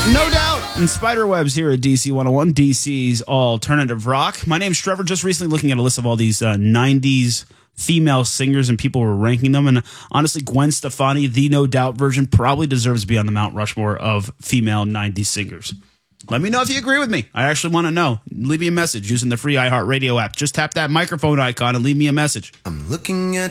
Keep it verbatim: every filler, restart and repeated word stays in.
No Doubt and Spiderwebs here at D C one oh one, D C's alternative rock. My name's Trevor. Just recently looking at a list of all these uh, nineties female singers, and people were ranking them. And honestly, Gwen Stefani, the No Doubt version, probably deserves to be on the Mount Rushmore of female nineties singers. Let me know if you agree with me. I actually want to know. Leave me a message using the free iHeartRadio app. Just tap that microphone icon and leave me a message. I'm looking at